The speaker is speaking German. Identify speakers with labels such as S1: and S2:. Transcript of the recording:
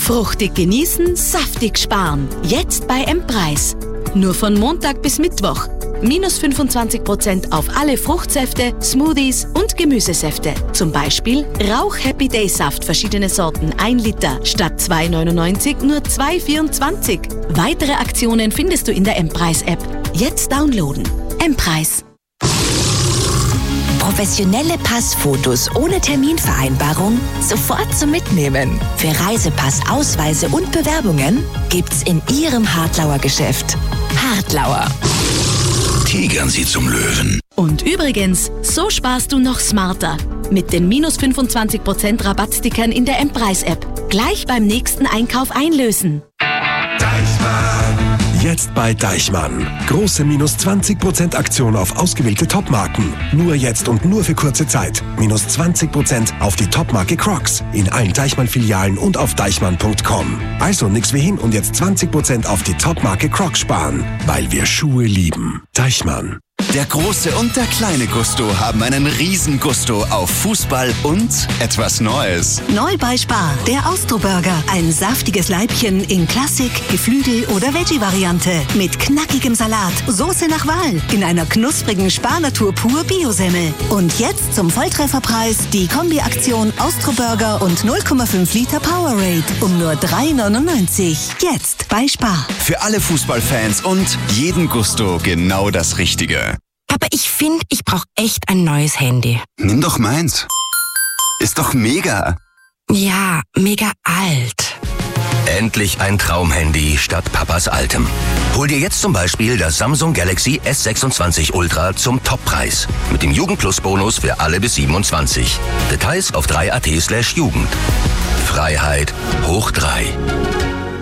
S1: Fruchtig genießen, saftig sparen. Jetzt bei M-Preis. Nur von Montag bis Mittwoch. Minus 25% auf alle Fruchtsäfte, Smoothies und Gemüsesäfte. Zum Beispiel Rauch Happy Day Saft, verschiedene Sorten, 1 Liter. Statt 2,99 nur 2,24. Weitere Aktionen findest du in der M-Preis-App. Jetzt downloaden. M-Preis.
S2: Professionelle Passfotos ohne Terminvereinbarung sofort zum Mitnehmen. Für Reisepass, Ausweise und Bewerbungen gibt's in Ihrem Hartlauer Geschäft. Hartlauer.
S3: Tigern Sie zum Löwen.
S1: Und übrigens, so sparst du noch smarter. Mit den minus 25% Rabattstickern in der M-Preis-App. Gleich beim nächsten Einkauf einlösen.
S4: Deichmann. Jetzt bei Deichmann. Große minus 20% Aktion auf ausgewählte Topmarken. Nur jetzt und nur für kurze Zeit. Minus 20% auf die Topmarke Crocs. In allen Deichmann-Filialen und auf deichmann.com. Also nix wie hin und jetzt 20% auf die Topmarke Crocs sparen. Weil wir Schuhe lieben. Deichmann.
S3: Der große und der kleine Gusto haben einen riesen Gusto auf Fußball und etwas Neues.
S5: Neu bei Spar, der Austro-Burger. Ein saftiges Leibchen in Klassik, Geflügel oder Veggie-Variante. Mit knackigem Salat, Soße nach Wahl. In einer knusprigen Spar-Natur pur Biosemmel. Und jetzt zum Volltrefferpreis die Kombi-Aktion Austro-Burger und 0,5 Liter Powerade. Um nur 3,99. Jetzt bei Spar.
S3: Für alle Fußballfans und jeden Gusto genau das Richtige.
S6: Aber ich finde, ich brauche echt ein neues Handy.
S3: Nimm doch meins. Ist doch mega.
S6: Ja, mega alt.
S7: Endlich ein Traumhandy statt Papas altem. Hol dir jetzt zum Beispiel das Samsung Galaxy S26 Ultra zum Toppreis. Mit dem Jugend-Plus-Bonus für alle bis 27. Details auf 3.at/Jugend. Freiheit hoch 3.